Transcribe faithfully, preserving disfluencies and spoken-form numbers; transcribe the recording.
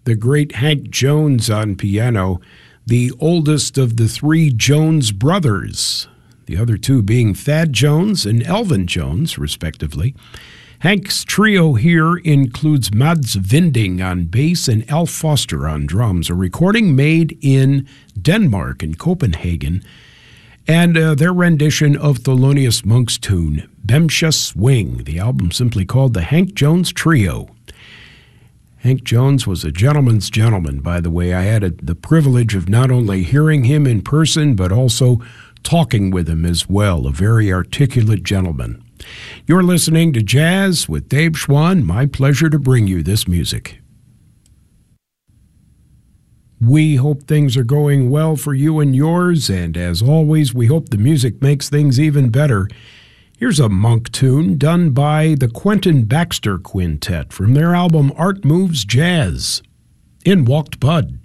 the great Hank Jones on piano, the oldest of the three Jones brothers, the other two being Thad Jones and Elvin Jones, respectively. Hank's trio here includes Mads Vinding on bass and Al Foster on drums, a recording made in Denmark, in Copenhagen, and uh, their rendition of Thelonious Monk's tune, Bemsha Swing, the album simply called the Hank Jones Trio. Hank Jones was a gentleman's gentleman, by the way. I had a, the privilege of not only hearing him in person, but also talking with him as well, a very articulate gentleman. You're listening to Jazz with Dave Schwann. My pleasure to bring you this music. We hope things are going well for you and yours, and as always, we hope the music makes things even better. Here's a Monk tune done by the Quentin Baxter Quintet from their album Art Moves Jazz. In walked Bud.